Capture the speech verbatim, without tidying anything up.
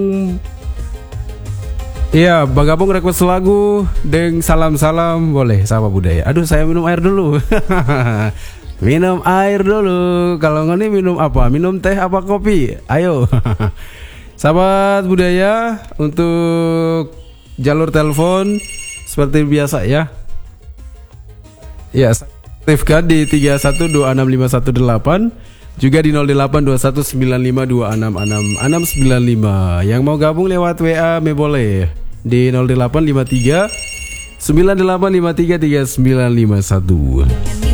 Iya, bergabung request lagu deng salam-salam boleh sama budaya. Aduh, saya minum air dulu. Minum air dulu. Kalau ngoni minum apa? Minum teh apa kopi? Ayo. Sahabat budaya, untuk jalur telepon seperti biasa ya. Ya, aktifkan di tiga satu dua enam lima satu delapan, juga di nol delapan dua satu sembilan lima dua enam enam enam sembilan lima. Yang mau gabung lewat W A me boleh di nol delapan lima tiga sembilan delapan lima tiga tiga sembilan lima satu.